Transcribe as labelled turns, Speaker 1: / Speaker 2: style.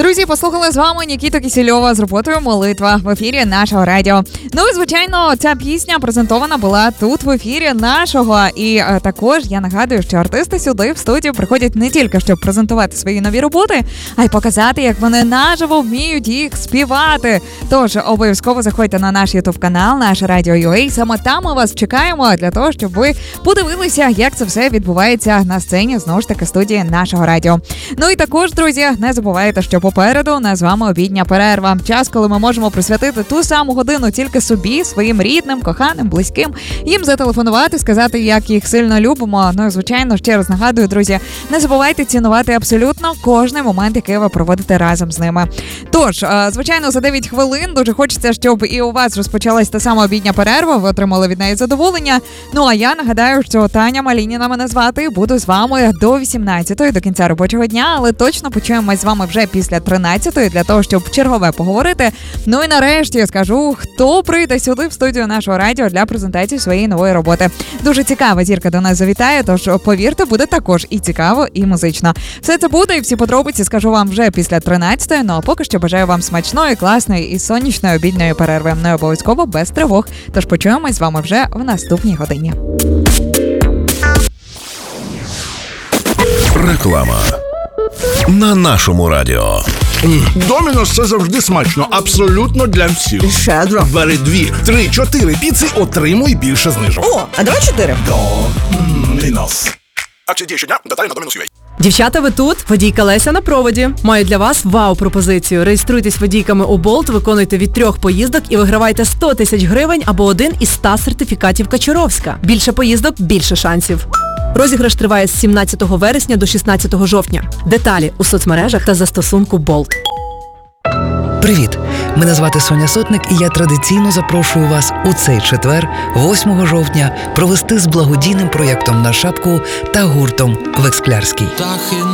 Speaker 1: Друзі, послухали з вами Нікіту Кісельова з роботою «Молитва» в ефірі нашого радіо. Ну і, звичайно, ця пісня презентована була тут в ефірі нашого. І також я нагадую, що артисти сюди в студію приходять не тільки, щоб презентувати свої нові роботи, а й показати, як вони наживо вміють їх співати. Тож обов'язково заходьте на наш ютуб-канал, наше Радіо.ua. Саме там ми вас чекаємо для того, щоб ви подивилися, як це все відбувається на сцені, знову ж таки, студії нашого радіо. Ну і також, друзі, не забувайте, що попереду у нас з вами обідня перерва. Час, коли ми можемо присвятити ту саму годину тільки собі, своїм рідним, коханим, близьким, їм зателефонувати, сказати, як їх сильно любимо. Ну і, звичайно, ще раз нагадую, друзі, не забувайте цінувати абсолютно кожний момент, який ви проводите разом з ними. Тож, звичайно, за 9 хвилин дуже хочеться, щоб і у вас розпочалась та сама обідня перерва, ви отримали від неї задоволення. Ну а я нагадаю, що Таня Малініна мене звати, буду з вами до 18-ї, до кінця робочого дня, але точно почуємось з вами вже після 13-ї, для того, щоб чергове поговорити. Ну і нарешті я скажу, хто прийде сюди в студію нашого радіо для презентації своєї нової роботи. Дуже цікава зірка до нас завітає, тож повірте, буде також і цікаво, і музично. Все це буде, і всі подробиці скажу вам вже після 13-ї, ну а поки що бажаю вам смачної, класної і сонячної обідньої перерви. Не обов'язково без тривог, тож почуємось з вами вже в наступній годині.
Speaker 2: Реклама на нашому радіо.
Speaker 3: Домінос – це завжди смачно, абсолютно для всіх.
Speaker 4: Щедро.
Speaker 3: Бери 2, 3, 4 піци, отримуй більше знижок.
Speaker 4: О, а давай 4.
Speaker 3: Домінос. Акція діє щодня, деталі на Домінос.ua.
Speaker 5: Дівчата, ви тут? Водійка Леся на проводі. Маю для вас вау-пропозицію. Реєструйтесь водійками у Болт, виконуйте від 3 поїздок і вигравайте 100 тисяч гривень або один із 100 сертифікатів Качуровська. Більше поїздок – більше шансів. Розіграш триває з 17 вересня до 16 жовтня. Деталі у соцмережах та застосунку Болт.
Speaker 6: Привіт! Мене звати Соня Сотник, і я традиційно запрошую вас у цей четвер, 8 жовтня, провести з благодійним проєктом «На шапку» та гуртом «Вексклярський».